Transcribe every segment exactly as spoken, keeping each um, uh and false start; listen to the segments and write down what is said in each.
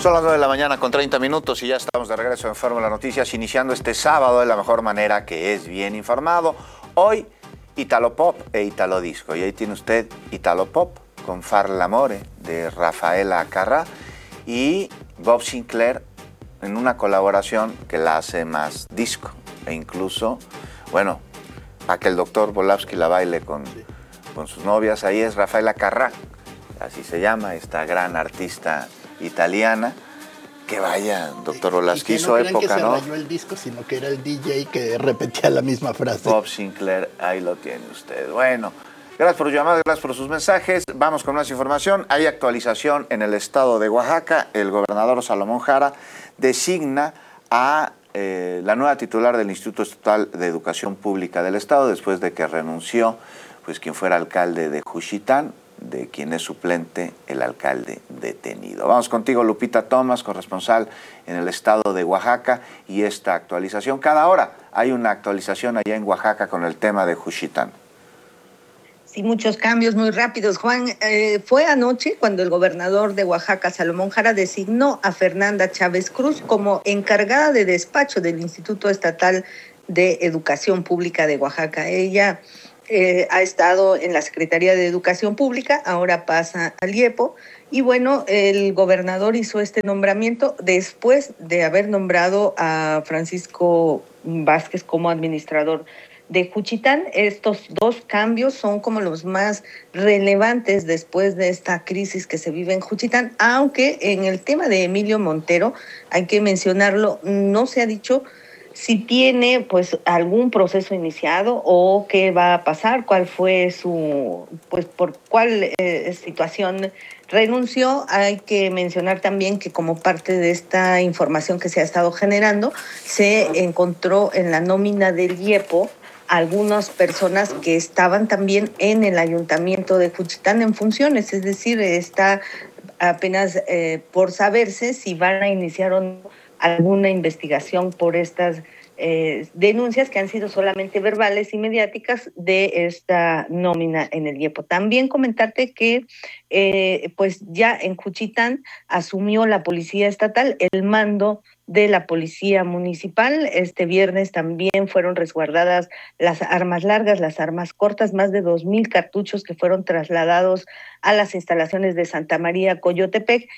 Son las nueve de la mañana con treinta minutos y ya estamos de regreso en Fórmula Noticias, iniciando este sábado de la mejor manera, que es bien informado. Hoy, Italo Pop e Italo Disco. Y ahí tiene usted Italo Pop con Far l'amore de Rafaela Carrà y Bob Sinclair en una colaboración que la hace más disco. E incluso, bueno, a que el doctor Volavsky la baile con, con sus novias. Ahí es Rafaela Carrà, así se llama, esta gran artista italiana. Que vaya, doctor Volavsky, hizo época, ¿no? No que se rayó el disco, sino que era el D J que repetía la misma frase. Bob Sinclair, ahí lo tiene usted. Bueno, gracias por su llamada, gracias por sus mensajes. Vamos con más información. Hay actualización en el estado de Oaxaca. El gobernador Salomón Jara designa a eh, la nueva titular del Instituto Estatal de Educación Pública del Estado, después de que renunció pues quien fuera alcalde de Juchitán, de quien es suplente el alcalde detenido. Vamos contigo, Lupita Thomas, corresponsal en el estado de Oaxaca, y esta actualización. Cada hora hay una actualización allá en Oaxaca con el tema de Juchitán. Sí, muchos cambios muy rápidos, Juan. Eh, fue anoche cuando el gobernador de Oaxaca, Salomón Jara, designó a Fernanda Chávez Cruz como encargada de despacho del Instituto Estatal de Educación Pública de Oaxaca. Ella Eh, ha estado en la Secretaría de Educación Pública, ahora pasa al I E P O, y bueno, el gobernador hizo este nombramiento después de haber nombrado a Francisco Vázquez como administrador de Juchitán. Estos dos cambios son como los más relevantes después de esta crisis que se vive en Juchitán, aunque en el tema de Emilio Montero, hay que mencionarlo, no se ha dicho si tiene pues algún proceso iniciado o qué va a pasar, cuál fue su, pues por cuál eh, situación renunció. Hay que mencionar también que como parte de esta información que se ha estado generando, se encontró en la nómina del I E P O algunas personas que estaban también en el ayuntamiento de Juchitán en funciones, es decir, está apenas eh, por saberse si van a iniciar o no alguna investigación por estas eh, denuncias que han sido solamente verbales y mediáticas de esta nómina en el I E P O. También comentarte que eh, pues ya en Juchitán asumió la Policía Estatal el mando de la Policía Municipal. Este viernes también fueron resguardadas las armas largas, las armas cortas, más de dos mil cartuchos que fueron trasladados a las instalaciones de Santa María Coyotepec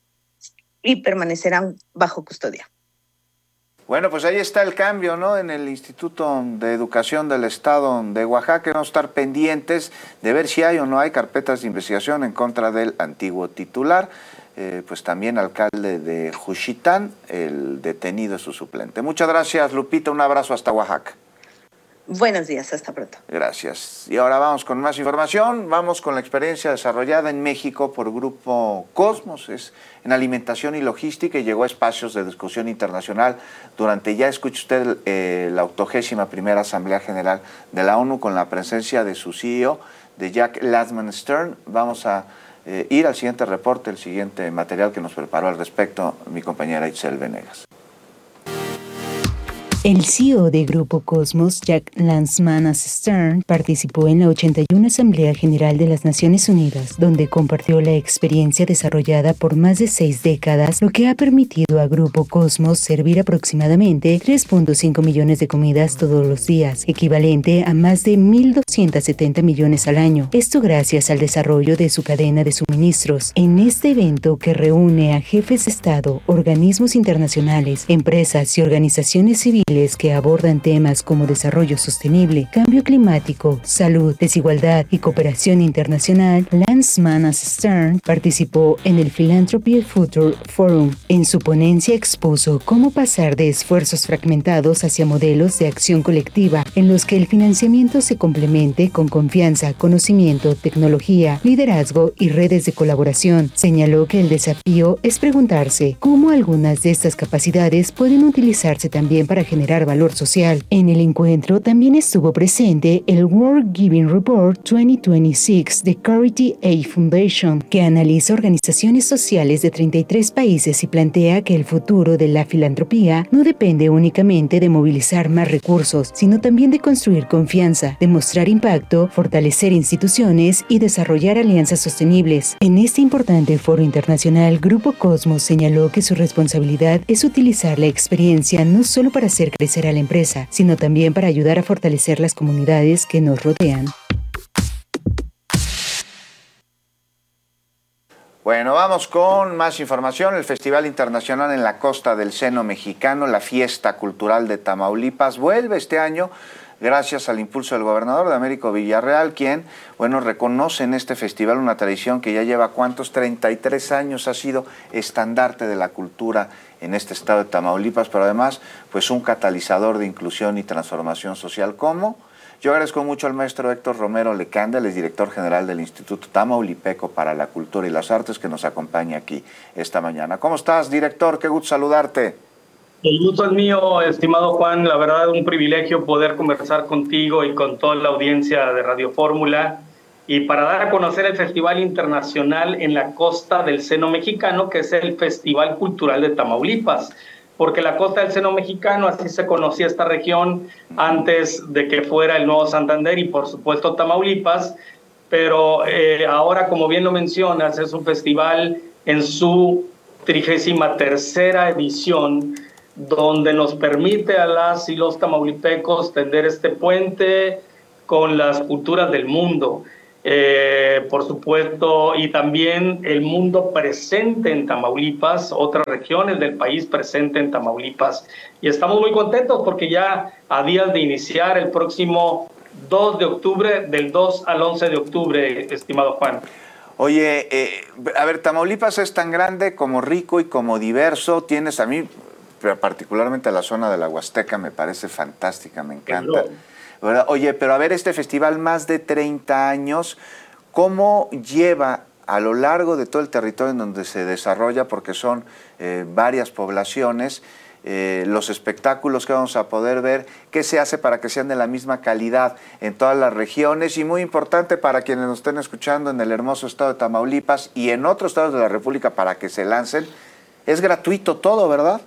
y permanecerán bajo custodia. Bueno, pues ahí está el cambio, ¿no? En el Instituto de Educación del Estado de Oaxaca. Vamos a estar pendientes de ver si hay o no hay carpetas de investigación en contra del antiguo titular, eh, pues también alcalde de Juchitán, el detenido es su suplente. Muchas gracias, Lupita, un abrazo hasta Oaxaca. Buenos días, hasta pronto. Gracias. Y ahora vamos con más información. Vamos con la experiencia desarrollada en México por Grupo Cosmos, es en alimentación y logística, y llegó a espacios de discusión internacional durante, ya escuche usted, eh, la octogésima primera Asamblea General de la ONU, con la presencia de su C E O, de Jack Lasman Stern. Vamos a eh, ir al siguiente reporte, el siguiente material que nos preparó al respecto mi compañera Itzel Venegas. El C E O de Grupo Cosmos, Jack Lasman Stern, participó en la ochenta y una Asamblea General de las Naciones Unidas, donde compartió la experiencia desarrollada por más de seis décadas, lo que ha permitido a Grupo Cosmos servir aproximadamente tres punto cinco millones de comidas todos los días, equivalente a más de mil doscientos setenta millones al año. Esto gracias al desarrollo de su cadena de suministros. En este evento, que reúne a jefes de Estado, organismos internacionales, empresas y organizaciones civiles que abordan temas como desarrollo sostenible, cambio climático, salud, desigualdad y cooperación internacional, Lasman Stern participó en el Philanthropy Future Forum. En su ponencia expuso cómo pasar de esfuerzos fragmentados hacia modelos de acción colectiva en los que el financiamiento se complemente con confianza, conocimiento, tecnología, liderazgo y redes de colaboración. Señaló que el desafío es preguntarse cómo algunas de estas capacidades pueden utilizarse también para generar generar valor social. En el encuentro también estuvo presente el World Giving Report dos mil veintiséis de Charity Aid Foundation, que analiza organizaciones sociales de treinta y tres países y plantea que el futuro de la filantropía no depende únicamente de movilizar más recursos, sino también de construir confianza, demostrar impacto, fortalecer instituciones y desarrollar alianzas sostenibles. En este importante foro internacional, Grupo Cosmos señaló que su responsabilidad es utilizar la experiencia no solo para hacer crecer a la empresa, sino también para ayudar a fortalecer las comunidades que nos rodean. Bueno, vamos con más información. El Festival Internacional en la Costa del Seno Mexicano, la Fiesta Cultural de Tamaulipas, vuelve este año gracias al impulso del gobernador de Américo Villarreal, quien, bueno, reconoce en este festival una tradición que ya lleva, ¿cuántos? treinta y tres años, ha sido estandarte de la cultura en este estado de Tamaulipas, pero además, pues un catalizador de inclusión y transformación social. ¿Cómo? Yo agradezco mucho al maestro Héctor Romero Lecanda, el director general del Instituto Tamaulipeco para la Cultura y las Artes, que nos acompaña aquí esta mañana. ¿Cómo estás, director? Qué gusto saludarte. El gusto es mío, estimado Juan. La verdad, un privilegio poder conversar contigo y con toda la audiencia de Radio Fórmula, y para dar a conocer el Festival Internacional en la Costa del Seno Mexicano, que es el Festival Cultural de Tamaulipas, porque la Costa del Seno Mexicano, así se conocía esta región antes de que fuera el Nuevo Santander y por supuesto Tamaulipas, pero eh, ahora, como bien lo mencionas, es un festival en su trigésima tercera edición, donde nos permite a las y los tamaulipecos tender este puente con las culturas del mundo, eh, por supuesto, y también el mundo presente en Tamaulipas, otras regiones del país presente en Tamaulipas. Y estamos muy contentos porque ya a días de iniciar el próximo dos de octubre, del dos al once de octubre, estimado Juan. Oye, eh, a ver, Tamaulipas es tan grande como rico y como diverso. Tienes, a mí pero particularmente la zona de la Huasteca me parece fantástica, me encanta. ¿Verdad? Oye, pero a ver, este festival, más de treinta años, ¿cómo lleva a lo largo de todo el territorio en donde se desarrolla, porque son eh, varias poblaciones, eh, los espectáculos que vamos a poder ver? ¿Qué se hace para que sean de la misma calidad en todas las regiones? Y muy importante para quienes nos estén escuchando en el hermoso estado de Tamaulipas y en otros estados de la República, para que se lancen, es gratuito todo, ¿verdad?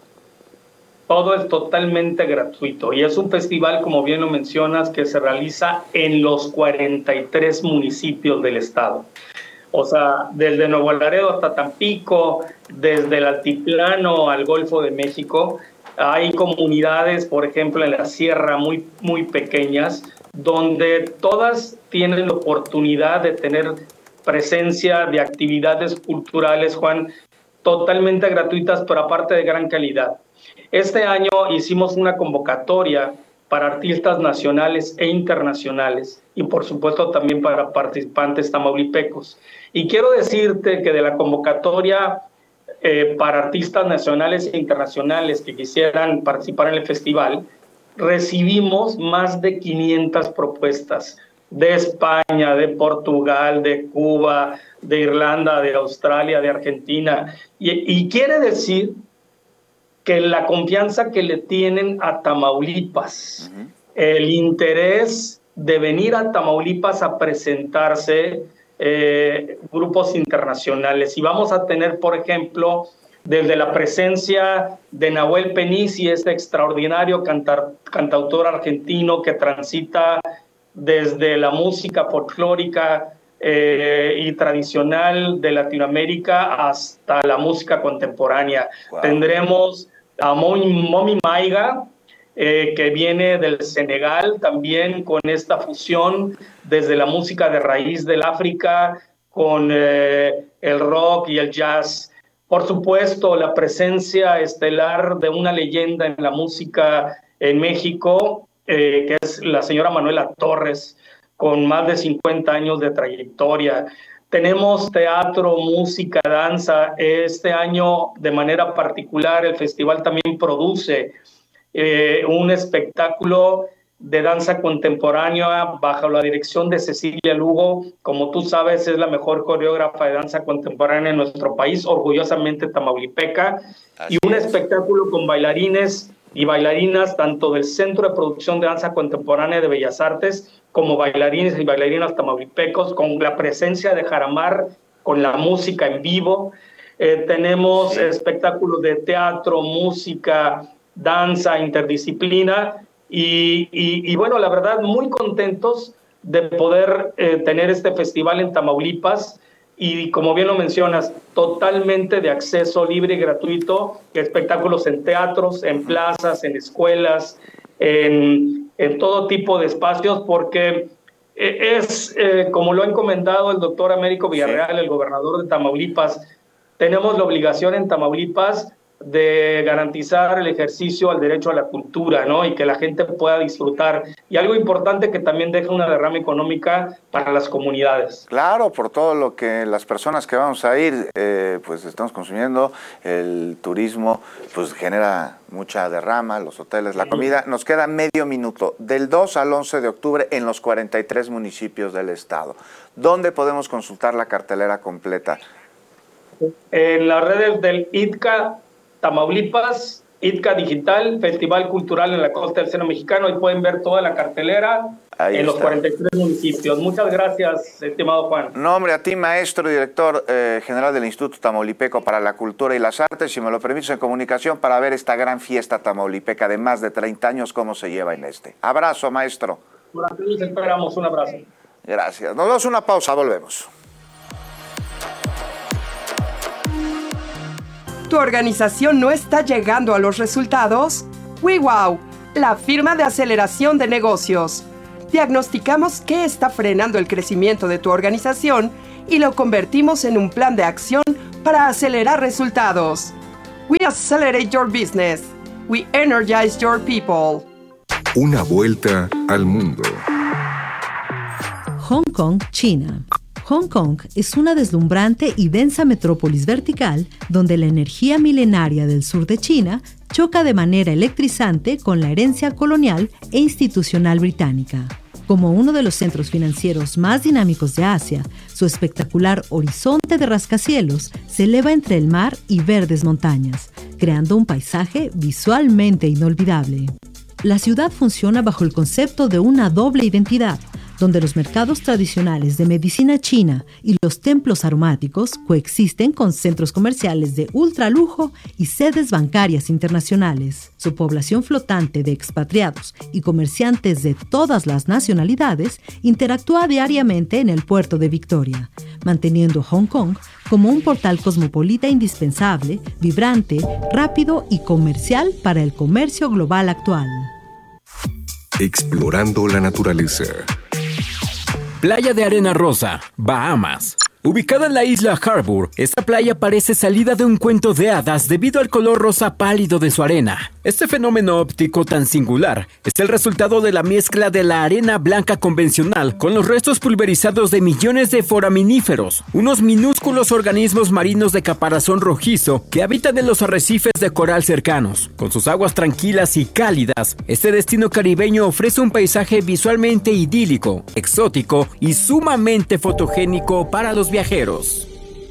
Todo es totalmente gratuito y es un festival, como bien lo mencionas, que se realiza en los cuarenta y tres municipios del estado. O sea, desde Nuevo Laredo hasta Tampico, desde el Altiplano al Golfo de México. Hay comunidades, por ejemplo, en la sierra muy, muy pequeñas, donde todas tienen la oportunidad de tener presencia de actividades culturales, Juan, totalmente gratuitas, pero aparte de gran calidad. Este año hicimos una convocatoria para artistas nacionales e internacionales y por supuesto también para participantes tamaulipecos. Y quiero decirte que de la convocatoria eh, para artistas nacionales e internacionales que quisieran participar en el festival, recibimos más de quinientas propuestas de España, de Portugal, de Cuba, de Irlanda, de Australia, de Argentina. Y, y quiere decir que la confianza que le tienen a Tamaulipas, uh-huh. el interés de venir a Tamaulipas a presentarse eh, grupos internacionales. Y vamos a tener, por ejemplo, desde la presencia de Nahuel Penisi, este extraordinario cantar, cantautor argentino que transita desde la música folclórica eh, y tradicional de Latinoamérica hasta la música contemporánea. Wow. Tendremos a Momi Maiga, eh, que viene del Senegal, también con esta fusión desde la música de raíz del África con eh, el rock y el jazz. Por supuesto, la presencia estelar de una leyenda en la música en México, eh, que es la señora Manuela Torres, con más de cincuenta años de trayectoria. Tenemos teatro, música, danza. Este año, de manera particular, el festival también produce eh, un espectáculo de danza contemporánea bajo la dirección de Cecilia Lugo. Como tú sabes, es la mejor coreógrafa de danza contemporánea en nuestro país, orgullosamente tamaulipeca. Así y un es. espectáculo con bailarines y bailarinas tanto del Centro de Producción de Danza Contemporánea de Bellas Artes como bailarines y bailarinas tamaulipecos, con la presencia de Jaramar, con la música en vivo. Eh, tenemos espectáculos de teatro, música, danza, interdisciplina y, y, y bueno, la verdad, muy contentos de poder eh, tener este festival en Tamaulipas y, como bien lo mencionas, totalmente de acceso libre y gratuito, espectáculos en teatros, en plazas, en escuelas, en, en todo tipo de espacios, porque es, eh, como lo ha comentado el doctor Américo Villarreal, el gobernador de Tamaulipas, tenemos la obligación en Tamaulipas de garantizar el ejercicio al derecho a la cultura, ¿no? Y que la gente pueda disfrutar. Y algo importante, que también deja una derrama económica para las comunidades. Claro, por todo lo que las personas que vamos a ir, eh, pues estamos consumiendo, el turismo, pues genera mucha derrama, los hoteles, la comida. Nos queda medio minuto, del dos al once de octubre en los cuarenta y tres municipios del estado. ¿Dónde podemos consultar la cartelera completa? En las redes del I T C A Tamaulipas, I T C A Digital, Festival Cultural en la Costa del Seno Mexicano, y pueden ver toda la cartelera Ahí en está. Los cuarenta y tres municipios. Muchas gracias, estimado Juan. Nombre a ti, maestro y director eh, general del Instituto Tamaulipeco para la Cultura y las Artes, si me lo permites, en comunicación para ver esta gran fiesta tamaulipeca de más de treinta años, cómo se lleva en este. Abrazo, maestro. Por aquí les esperamos, un abrazo. Gracias. Nos damos una pausa, volvemos. ¿Tu organización no está llegando a los resultados? WeWow, la firma de aceleración de negocios. Diagnosticamos qué está frenando el crecimiento de tu organización y lo convertimos en un plan de acción para acelerar resultados. We accelerate your business. We energize your people. Una vuelta al mundo. Hong Kong, China. Hong Kong es una deslumbrante y densa metrópolis vertical donde la energía milenaria del sur de China choca de manera electrizante con la herencia colonial e institucional británica. Como uno de los centros financieros más dinámicos de Asia, su espectacular horizonte de rascacielos se eleva entre el mar y verdes montañas, creando un paisaje visualmente inolvidable. La ciudad funciona bajo el concepto de una doble identidad, donde los mercados tradicionales de medicina china y los templos aromáticos coexisten con centros comerciales de ultralujo y sedes bancarias internacionales. Su población flotante de expatriados y comerciantes de todas las nacionalidades interactúa diariamente en el puerto de Victoria, manteniendo Hong Kong como un portal cosmopolita indispensable, vibrante, rápido y comercial para el comercio global actual. Explorando la naturaleza. Playa de Arena Rosa, Bahamas. Ubicada en la isla Harbour, esta playa parece salida de un cuento de hadas debido al color rosa pálido de su arena. Este fenómeno óptico tan singular es el resultado de la mezcla de la arena blanca convencional con los restos pulverizados de millones de foraminíferos, unos minúsculos organismos marinos de caparazón rojizo que habitan en los arrecifes de coral cercanos. Con sus aguas tranquilas y cálidas, este destino caribeño ofrece un paisaje visualmente idílico, exótico y sumamente fotogénico para los viajeros.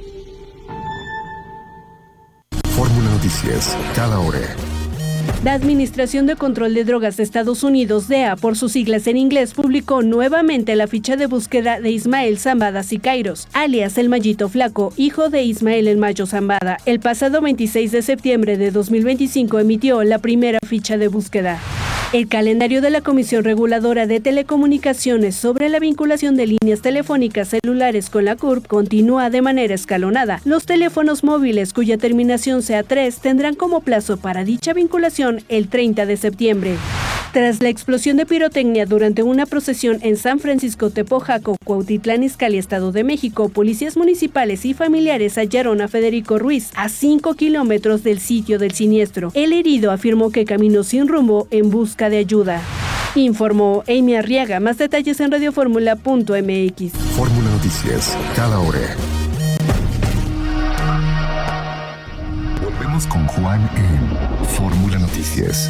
Fórmula Noticias, cada hora. La Administración de Control de Drogas de Estados Unidos, D E A por sus siglas en inglés, publicó nuevamente la ficha de búsqueda de Ismael Zambada Sicairos, alias El Mallito Flaco, hijo de Ismael El Mayo Zambada. El pasado veintiséis de septiembre de dos mil veinticinco emitió la primera ficha de búsqueda. El calendario de la Comisión Reguladora de Telecomunicaciones sobre la vinculación de líneas telefónicas celulares con la C U R P continúa de manera escalonada. Los teléfonos móviles cuya terminación sea tres tendrán como plazo para dicha vinculación el treinta de septiembre. Tras la explosión de pirotecnia durante una procesión en San Francisco Tepojaco, Cuautitlán Izcalli, Estado de México, policías municipales y familiares hallaron a Federico Ruiz a cinco kilómetros del sitio del siniestro. El herido afirmó que caminó sin rumbo en busca de ayuda. Informó Amy Arriaga. Más detalles en radioformula punto m x. Fórmula Noticias, cada hora. Volvemos con Juan en Fórmula Noticias.